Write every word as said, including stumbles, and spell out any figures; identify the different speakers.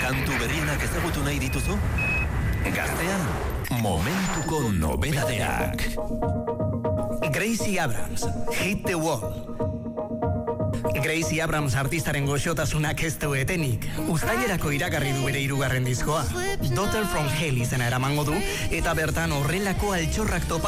Speaker 1: Kantu berrienak ezagutu nahi dituzu? Gaztea, momentuko nobedadeak.
Speaker 2: Gracie Abrams, Hit the Wall. Gracie Abrams artistaren goxotasunak ez du etenik. Uztailerako iragarri du bere hirugarren diskoa. Daughter from Hell izena eramango du, eta bertan horrelako altxorrak topa